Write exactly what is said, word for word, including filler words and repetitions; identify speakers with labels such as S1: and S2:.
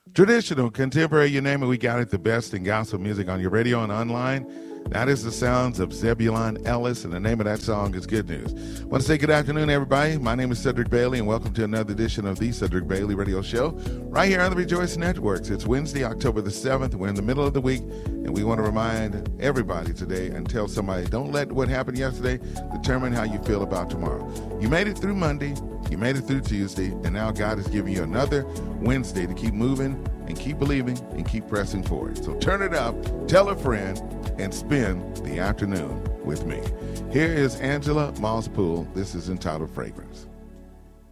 S1: Traditional, contemporary, you name it, we got it. The best in gospel music on your radio and online. That is the sounds of Zebulon Ellis, and the name of that song is Good News. I want to say good afternoon, everybody. My name is Cedric Bailey, and welcome to another edition of the Cedric Bailey Radio Show, right here on the Rejoice Networks. It's Wednesday, October the seventh. We're in the middle of the week, and we want to remind everybody today and tell somebody, don't let what happened yesterday determine how you feel about tomorrow. You made it through Monday, you made it through Tuesday, and now God is giving you another Wednesday to keep moving and keep believing and keep pressing forward. So turn it up, tell a friend, and spend the afternoon with me. Here is Angela Moss Poole. This is entitled Fragrance.